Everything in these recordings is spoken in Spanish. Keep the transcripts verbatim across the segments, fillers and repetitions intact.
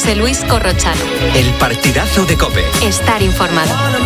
José Luis Corrochano. El partidazo de COPE. Estar informado.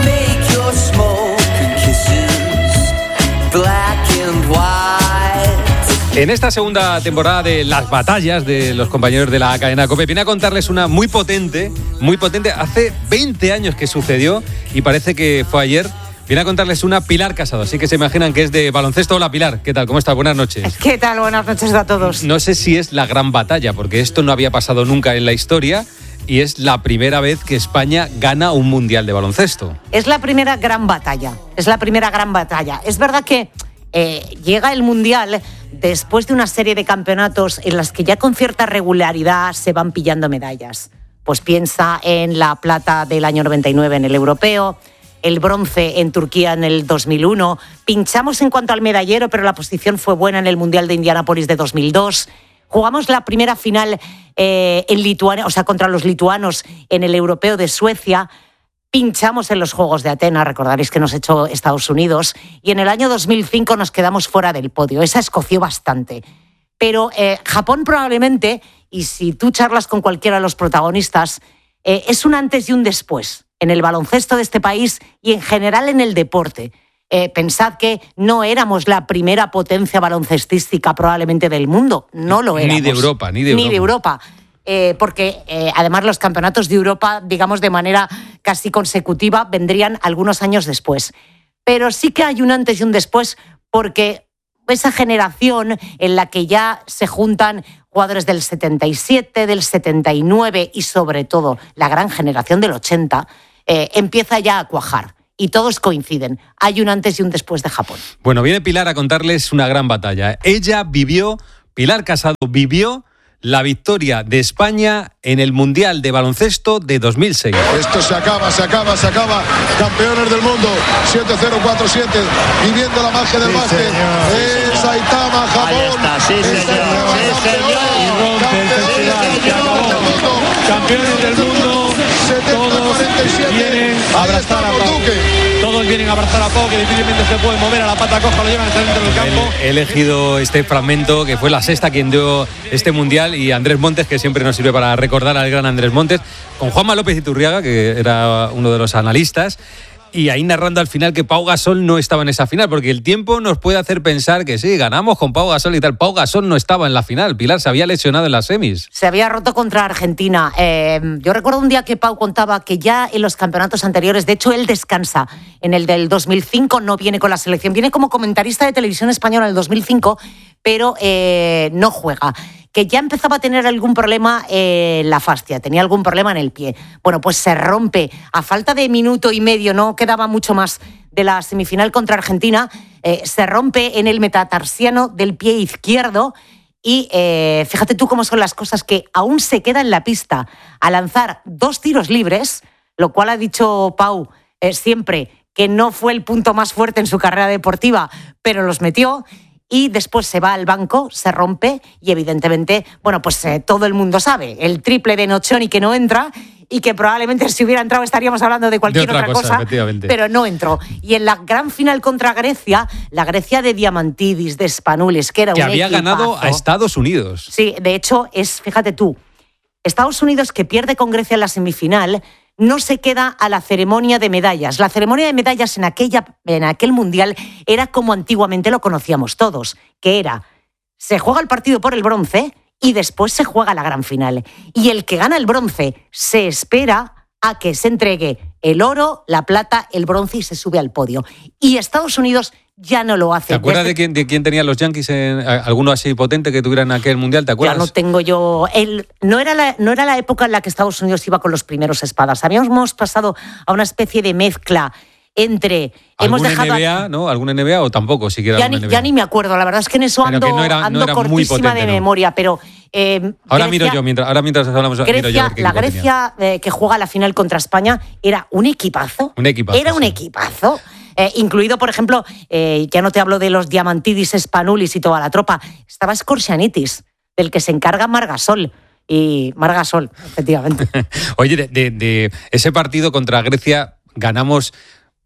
En esta segunda temporada de Las Batallas de los compañeros de la cadena COPE viene a contarles una muy potente, muy potente, hace veinte años que sucedió y parece que fue ayer. Viene a contarles una Pilar Casado, así que se imaginan que es de baloncesto. Hola Pilar, ¿qué tal? ¿Cómo estás? Buenas noches. ¿Qué tal? Buenas noches a todos. No sé si es la gran batalla, porque esto no había pasado nunca en la historia y es la primera vez que España gana un mundial de baloncesto. Es la primera gran batalla, es la primera gran batalla. Es verdad que eh, llega el mundial después de una serie de campeonatos en las que ya con cierta regularidad se van pillando medallas. Pues piensa en la plata del año noventa y nueve en el europeo, el bronce en Turquía en el dos mil uno, pinchamos en cuanto al medallero, pero la posición fue buena en el Mundial de Indianápolis de dos mil dos, jugamos la primera final eh, en Lituania, o sea, contra los lituanos en el europeo de Suecia, pinchamos en los Juegos de Atenas, recordaréis que nos echó Estados Unidos, y en el año dos mil cinco nos quedamos fuera del podio. Esa escoció bastante. Pero eh, Japón probablemente, y si tú charlas con cualquiera de los protagonistas, eh, es un antes y un después en el baloncesto de este país y en general en el deporte. Eh, pensad que no éramos la primera potencia baloncestística probablemente del mundo, no lo éramos. Ni de Europa, ni de Europa. Ni de Europa. Eh, porque eh, además los campeonatos de Europa, digamos de manera casi consecutiva, vendrían algunos años después. Pero sí que hay un antes y un después, porque esa generación en la que ya se juntan jugadores del setenta y siete, del setenta y nueve y sobre todo la gran generación del ochenta, eh, empieza ya a cuajar. Y todos coinciden. Hay un antes y un después de Japón. Bueno, viene Pilar a contarles una gran batalla. Ella vivió, Pilar Casado vivió la victoria de España en el Mundial de Baloncesto de dos mil seis. Esto se acaba, se acaba, se acaba. Campeones del mundo, siete cero cuatro siete, viviendo la magia del sí, básquet. Es Saitama, Japón. Está, sí, señor. Sí, señor. Y rompe el festival, se acabó. Campeones del mundo, todos vienen a abrazar a Pau. Todos vienen a abrazar a Pau, que difícilmente se puede mover, a la pata coja, lo llevan hasta dentro del campo. He elegido este fragmento, que fue la sexta quien dio este mundial, y Andrés Montes, que siempre nos sirve para recordar al gran Andrés Montes, con Juanma López Iturriaga, que era uno de los analistas, y ahí narrando al final que Pau Gasol no estaba en esa final, porque el tiempo nos puede hacer pensar que sí, ganamos con Pau Gasol y tal. Pau Gasol no estaba en la final, Pilar, se había lesionado en las semis. Se había roto contra Argentina. Eh, yo recuerdo un día que Pau contaba que ya en los campeonatos anteriores, de hecho él descansa en el del dos mil cinco, no viene con la selección, viene como comentarista de televisión española en el dos mil cinco, pero eh, no juega. Que ya empezaba a tener algún problema en eh, la fascia, tenía algún problema en el pie. Bueno, pues se rompe a falta de minuto y medio, no quedaba mucho más de la semifinal contra Argentina, eh, se rompe en el metatarsiano del pie izquierdo y eh, fíjate tú cómo son las cosas, que aún se queda en la pista a lanzar dos tiros libres, lo cual ha dicho Pau eh, siempre que no fue el punto más fuerte en su carrera deportiva, pero los metió. Y después se va al banco, se rompe y evidentemente, bueno, pues eh, todo el mundo sabe, el triple de Nocioni que no entra y que probablemente si hubiera entrado estaríamos hablando de cualquier de otra, otra cosa, cosa, pero no entró. Y en la gran final contra Grecia, la Grecia de Diamantidis, de Spanoulis, que era que un había equipazo. ganado a Estados Unidos. Sí, de hecho, es, fíjate tú, Estados Unidos, que pierde con Grecia en la semifinal, no se queda a la ceremonia de medallas. La ceremonia de medallas en, aquella, en aquel mundial era como antiguamente lo conocíamos todos, que era, se juega el partido por el bronce y después se juega la gran final. Y el que gana el bronce se espera a que se entregue el oro, la plata, el bronce y se sube al podio. Y Estados Unidos ya no lo hace. ¿Te acuerdas Desde... de quién, de quién tenía los Yankees, en, alguno así potente que tuviera en aquel mundial? ¿Te acuerdas? Ya no tengo yo... El, no, era la, no era la época en la que Estados Unidos iba con los primeros espadas. Habíamos pasado a una especie de mezcla entre... ¿Algún hemos dejado N B A, ¿no? ¿Algún N B A o tampoco siquiera ya, ni, N B A? Ya ni me acuerdo, la verdad es que en eso ando, no era, ando no era cortísima potente, de ¿no? memoria, pero... Eh, ahora Grecia, miro yo, mientras, ahora mientras hablamos... Grecia, miro yo a ver qué la equipo Grecia eh, que juega la final contra España era un equipazo. Un equipazo, Era un sí. equipazo. Eh, incluido, por ejemplo, eh, ya no te hablo de los Diamantidis, Spanoulis y toda la tropa, estaba Scorsianitis, del que se encarga Margasol. Y Margasol, efectivamente. Oye, de, de, de ese partido contra Grecia ganamos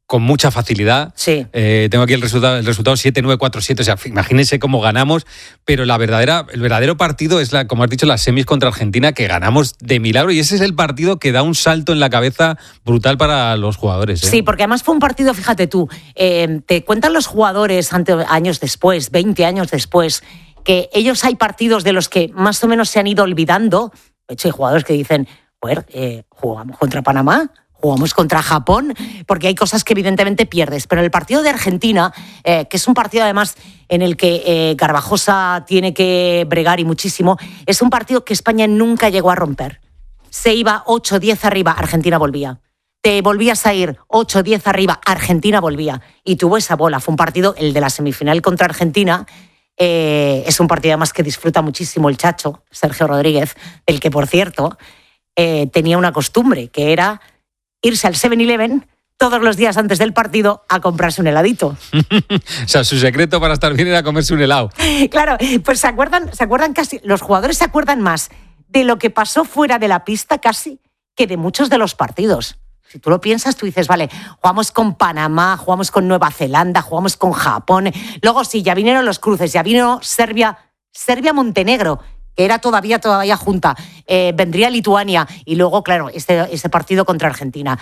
con mucha facilidad. Sí. Eh, tengo aquí el resultado, el resultado siete nueve cuatro siete, o sea, imagínense cómo ganamos, pero la verdadera, el verdadero partido es, la, como has dicho, las semis contra Argentina, que ganamos de milagro, y ese es el partido que da un salto en la cabeza brutal para los jugadores. ¿eh? Sí, porque además fue un partido, fíjate tú, eh, te cuentan los jugadores ante, años después, veinte años después, que ellos hay partidos de los que más o menos se han ido olvidando. De hecho, hay jugadores que dicen, joder, eh, jugamos contra Panamá, jugamos contra Japón, porque hay cosas que evidentemente pierdes. Pero el partido de Argentina, eh, que es un partido además en el que eh, Garbajosa tiene que bregar y muchísimo, es un partido que España nunca llegó a romper. Se iba ocho diez arriba, Argentina volvía. Te volvías a ir ocho diez arriba, Argentina volvía. Y tuvo esa bola. Fue un partido, el de la semifinal contra Argentina, eh, es un partido además que disfruta muchísimo el Chacho, Sergio Rodríguez, el que, por cierto, eh, tenía una costumbre, que era irse al seven eleven todos los días antes del partido a comprarse un heladito. O sea, su secreto para estar bien era comerse un helado. Claro, pues se acuerdan, se acuerdan casi, los jugadores se acuerdan más de lo que pasó fuera de la pista casi que de muchos de los partidos. Si tú lo piensas, tú dices, vale, jugamos con Panamá, jugamos con Nueva Zelanda, jugamos con Japón. Luego sí, ya vinieron los cruces, ya vino Serbia, Serbia-Montenegro, que era todavía, todavía junta. Eh, vendría Lituania y luego, claro, este, este partido contra Argentina.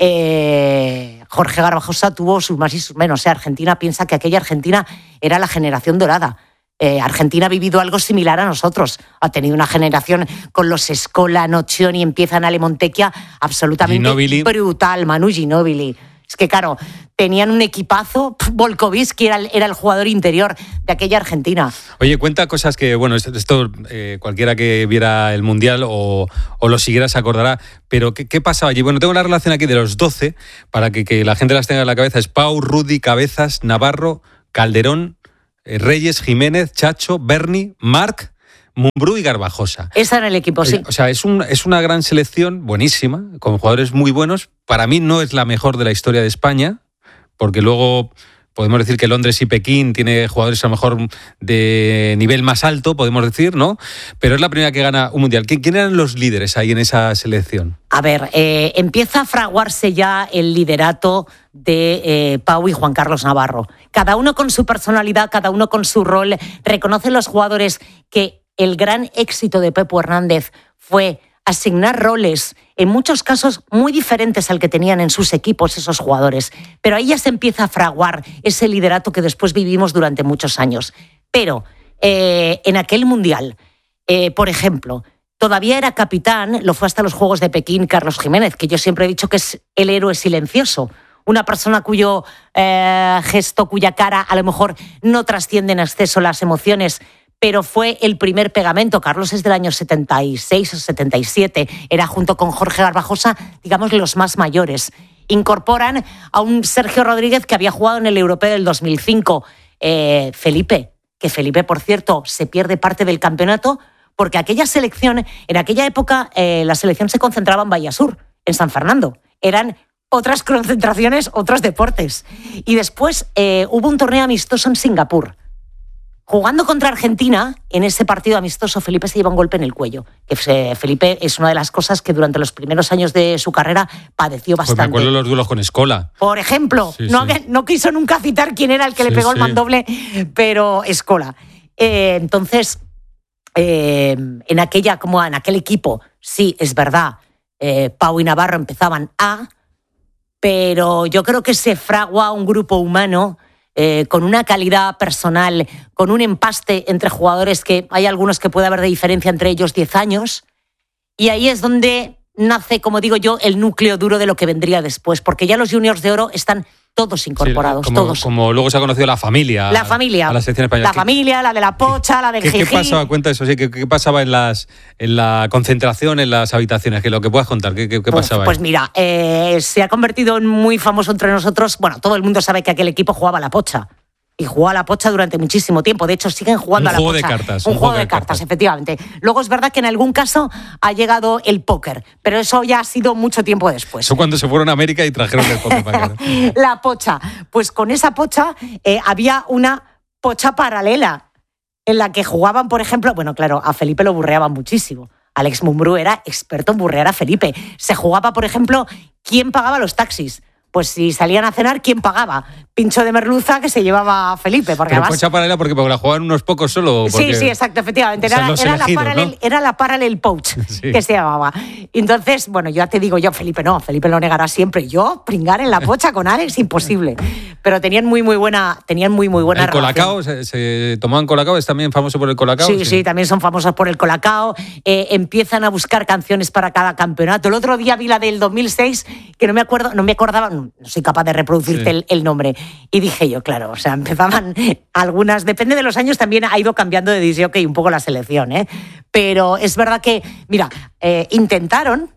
Eh, Jorge Garbajosa tuvo sus más y sus menos. ¿eh? Argentina piensa que aquella Argentina era la generación dorada. Eh, Argentina ha vivido algo similar a nosotros. Ha tenido una generación con los Scola, Nocioni, empiezan Ale Montecchia, absolutamente Ginóbili. brutal. Manu Ginóbili. Es que, claro, tenían un equipazo. Volkovitsky era el, era el jugador interior de aquella Argentina. Oye, cuenta cosas que, bueno, esto, esto eh, cualquiera que viera el Mundial o, o lo siguiera se acordará, pero ¿qué, qué pasaba allí? Bueno, tengo la relación aquí de los doce, para que, que la gente las tenga en la cabeza. Es Pau, Rudy, Cabezas, Navarro, Calderón, eh, Reyes, Jiménez, Chacho, Berni, Marc, Mumbrú y Garbajosa. Esa era el equipo, sí. O sea, es, un, es una gran selección, buenísima, con jugadores muy buenos. Para mí no es la mejor de la historia de España, porque luego podemos decir que Londres y Pekín tiene jugadores a lo mejor de nivel más alto, podemos decir, ¿no? Pero es la primera que gana un Mundial. ¿Quién, quién eran los líderes ahí en esa selección? A ver, eh, empieza a fraguarse ya el liderato de eh, Pau y Juan Carlos Navarro. Cada uno con su personalidad, cada uno con su rol. Reconocen los jugadores que el gran éxito de Pepu Hernández fue asignar roles, en muchos casos muy diferentes al que tenían en sus equipos esos jugadores. Pero ahí ya se empieza a fraguar ese liderato que después vivimos durante muchos años. Pero eh, en aquel Mundial, eh, por ejemplo, todavía era capitán, lo fue hasta los Juegos de Pekín, Carlos Jiménez, que yo siempre he dicho que es el héroe silencioso. Una persona cuyo eh, gesto, cuya cara a lo mejor no trasciende en exceso las emociones, pero fue el primer pegamento. Carlos es del año setenta y seis o setenta y siete, era junto con Jorge Garbajosa, digamos, los más mayores. Incorporan a un Sergio Rodríguez que había jugado en el Europeo del dos mil cinco, eh, Felipe, que Felipe, por cierto, se pierde parte del campeonato porque aquella selección, en aquella época, eh, la selección se concentraba en Vallasur, en San Fernando. Eran otras concentraciones, otros deportes. Y después eh, hubo un torneo amistoso en Singapur. Jugando contra Argentina, en ese partido amistoso, Felipe se lleva un golpe en el cuello. Que Felipe es una de las cosas que durante los primeros años de su carrera padeció bastante. Pues me acuerdo de los duelos con Scola. Por ejemplo, sí, no, sí. no quiso nunca citar quién era el que sí, le pegó sí. el mandoble, pero Scola. Eh, entonces, eh, en aquella, como en aquel equipo, sí, es verdad, eh, Pau y Navarro empezaban a, pero yo creo que se fragua un grupo humano Eh, con una calidad personal, con un empaste entre jugadores que hay algunos que puede haber de diferencia entre ellos diez años, y ahí es donde nace, como digo yo, el núcleo duro de lo que vendría después, porque ya los juniors de oro están todos incorporados, sí, como, todos. Como luego se ha conocido la familia. La familia. A la selección española. La familia, la de la Pocha, la del ¿Qué, Jijí. ¿Qué pasaba? Cuenta eso, sí. ¿Qué, qué pasaba en las en la concentración, en las habitaciones? Que lo que puedas contar, ¿qué, qué, qué pues, pasaba ahí? Pues mira, eh, se ha convertido en muy famoso entre nosotros. Bueno, todo el mundo sabe que aquel equipo jugaba a la Pocha. Y jugó a la Pocha durante muchísimo tiempo. De hecho, siguen jugando un a la juego Pocha. De cartas, un, un juego de cartas, cartas, efectivamente. Luego es verdad que en algún caso ha llegado el póker, pero eso ya ha sido mucho tiempo después. Eso cuando se fueron a América y trajeron el póker para acá. La Pocha. Pues con esa Pocha eh, había una Pocha paralela en la que jugaban, por ejemplo, bueno, claro, a Felipe lo burreaban muchísimo. Alex Mumbrú era experto en burrear a Felipe. Se jugaba, por ejemplo, quién pagaba los taxis. pues si salían a cenar, ¿quién pagaba? Pincho de merluza que se llevaba Felipe. Porque Pero además, pocha paralela porque, porque la jugaban unos pocos solo. Porque, sí, sí, exacto, efectivamente. Era, o sea, los era, elegidos, la paralel, ¿no? era la parallel poach Sí. que se llamaba. Entonces, bueno, yo ya te digo yo, Felipe no, Felipe lo negará siempre. Yo, pringar en la pocha con Alex, imposible. Pero tenían muy, muy buena, tenían muy, muy buena El relación. colacao, se, se tomaban colacao, es también famoso por el colacao. Sí, sí, también son famosos por el colacao. Eh, empiezan a buscar canciones para cada campeonato. El otro día vi la del dos mil seis, que no me acuerdo, no me acordaba, no soy capaz de reproducirte Sí. el, el nombre. Y dije yo, claro, o sea, empezaban algunas, depende de los años, también ha ido cambiando de disc jockey un poco la selección, ¿eh? Pero es verdad que, mira, eh, intentaron.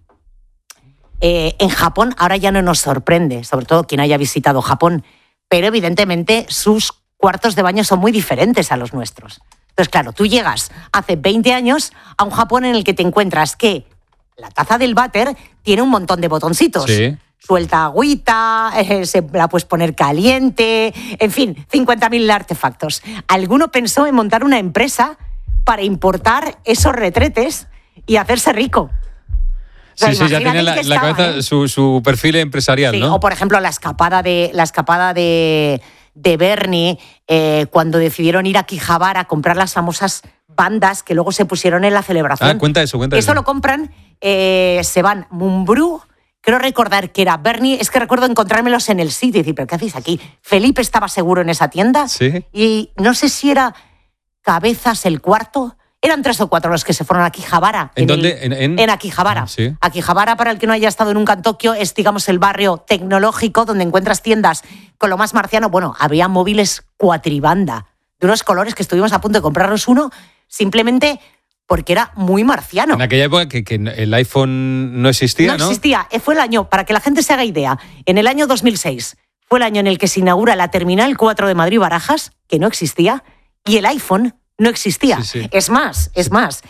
Eh, en Japón ahora ya no nos sorprende, sobre todo quien haya visitado Japón, pero evidentemente sus cuartos de baño son muy diferentes a los nuestros. Entonces, claro, tú llegas hace veinte años a un Japón en el que te encuentras que la taza del váter tiene un montón de botoncitos. Sí. Suelta agüita, eh, se la puedes poner caliente, en fin, cincuenta mil artefactos. Alguno pensó en montar una empresa para importar esos retretes y hacerse rico. O sea, Sí, sí, ya imagínate tiene la, en qué la estaba, cabeza ¿eh? su, su perfil empresarial, Sí, ¿no? o por ejemplo la escapada de la escapada de, de Bernie eh, cuando decidieron ir a Quijabara a comprar las famosas bandas que luego se pusieron en la celebración. Ah, cuenta eso, cuenta eso. eso. Lo compran, eh, se van Mumbrú, creo recordar que era Bernie, es que recuerdo encontrármelos en el sitio y decir, ¿pero qué hacéis aquí? Felipe estaba seguro en esa tienda. Sí. Y no sé si era Cabezas el cuarto. Eran tres o cuatro los que se fueron a Quijabara. ¿En dónde? el- En- en- en Akihabara. Ah, sí. Akihabara, para el que no haya estado nunca en Tokio, es, digamos, el barrio tecnológico donde encuentras tiendas con lo más marciano. Bueno, había móviles cuatribanda, de unos colores que estuvimos a punto de comprarnos uno, simplemente porque era muy marciano. En aquella época que, que el iPhone no existía, ¿no? No existía. Eh, Fue el año, para que la gente se haga idea, en el año dos mil seis fue el año en el que se inaugura la Terminal cuatro de Madrid-Barajas, que no existía, y el iPhone no existía. Sí, sí. Es más, es más,